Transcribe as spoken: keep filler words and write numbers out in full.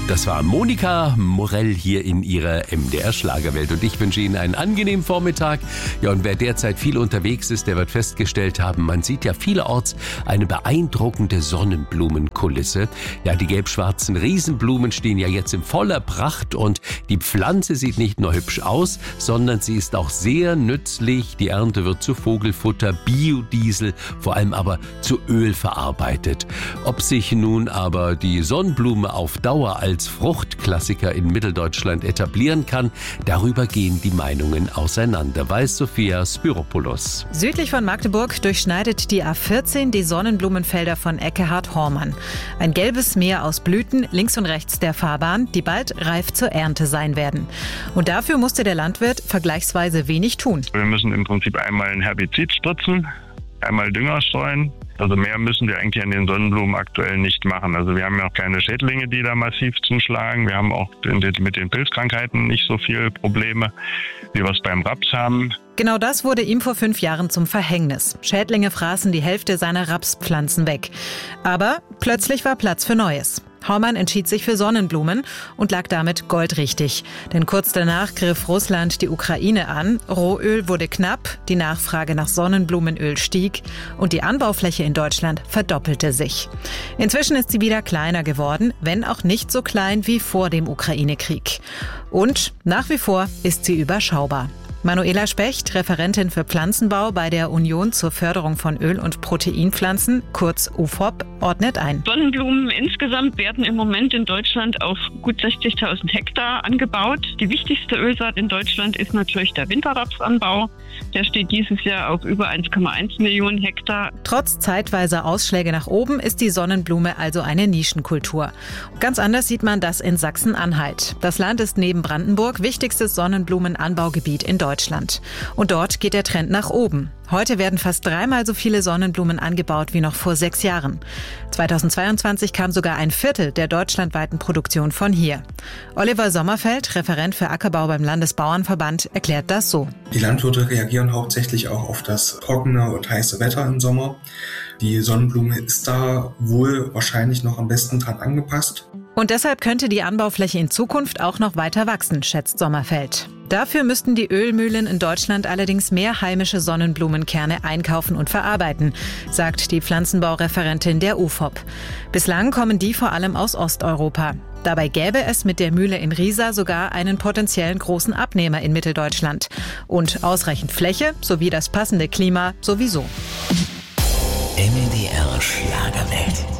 Das war Monika Morell hier in ihrer M D R-Schlagerwelt. Und ich wünsche Ihnen einen angenehmen Vormittag. Ja, und wer derzeit viel unterwegs ist, der wird festgestellt haben, man sieht ja vielerorts eine beeindruckende Sonnenblumenkulisse. Ja, die gelb-schwarzen Riesenblumen stehen ja jetzt in voller Pracht und die Pflanze sieht nicht nur hübsch aus, sondern sie ist auch sehr nützlich. Die Ernte wird zu Vogelfutter, Biodiesel, vor allem aber zu Öl verarbeitet. Ob sich nun aber die Sonnenblume auf Dauer als Fruchtklassiker in Mitteldeutschland etablieren kann, darüber gehen die Meinungen auseinander, weiß Sophia Spyropoulos. Südlich von Magdeburg durchschneidet die A vierzehn die Sonnenblumenfelder von Eckehard-Hormann. Ein gelbes Meer aus Blüten links und rechts der Fahrbahn, die bald reif zur Ernte sein werden. Und dafür musste der Landwirt vergleichsweise wenig tun. Wir müssen im Prinzip einmal ein Herbizid spritzen, einmal Dünger streuen. Also mehr müssen wir eigentlich an den Sonnenblumen aktuell nicht machen. Also wir haben ja auch keine Schädlinge, die da massiv zuschlagen. Wir haben auch mit den Pilzkrankheiten nicht so viele Probleme, wie wir es beim Raps haben. Genau das wurde ihm vor fünf Jahren zum Verhängnis. Schädlinge fraßen die Hälfte seiner Rapspflanzen weg. Aber plötzlich war Platz für Neues. Hormann entschied sich für Sonnenblumen und lag damit goldrichtig. Denn kurz danach griff Russland die Ukraine an, Rohöl wurde knapp, die Nachfrage nach Sonnenblumenöl stieg und die Anbaufläche in Deutschland verdoppelte sich. Inzwischen ist sie wieder kleiner geworden, wenn auch nicht so klein wie vor dem Ukraine-Krieg. Und nach wie vor ist sie überschaubar. Manuela Specht, Referentin für Pflanzenbau bei der Union zur Förderung von Öl- und Proteinpflanzen, kurz U F O P, ordnet ein. Sonnenblumen insgesamt werden im Moment in Deutschland auf gut sechzigtausend Hektar angebaut. Die wichtigste Ölsaat in Deutschland ist natürlich der Winterrapsanbau. Der steht dieses Jahr auf über eins Komma eins Millionen Hektar. Trotz zeitweiser Ausschläge nach oben ist die Sonnenblume also eine Nischenkultur. Ganz anders sieht man das in Sachsen-Anhalt. Das Land ist neben Brandenburg wichtigstes Sonnenblumenanbaugebiet in Deutschland. Deutschland. Und dort geht der Trend nach oben. Heute werden fast dreimal so viele Sonnenblumen angebaut wie noch vor sechs Jahren. zweitausendzweiundzwanzig kam sogar ein Viertel der deutschlandweiten Produktion von hier. Oliver Sommerfeld, Referent für Ackerbau beim Landesbauernverband, erklärt das so. Die Landwirte reagieren hauptsächlich auch auf das trockene und heiße Wetter im Sommer. Die Sonnenblume ist da wohl wahrscheinlich noch am besten dran angepasst. Und deshalb könnte die Anbaufläche in Zukunft auch noch weiter wachsen, schätzt Sommerfeld. Dafür müssten die Ölmühlen in Deutschland allerdings mehr heimische Sonnenblumenkerne einkaufen und verarbeiten, sagt die Pflanzenbaureferentin der U F O P. Bislang kommen die vor allem aus Osteuropa. Dabei gäbe es mit der Mühle in Riesa sogar einen potenziellen großen Abnehmer in Mitteldeutschland. Und ausreichend Fläche sowie das passende Klima sowieso. M D R Schlagerwelt.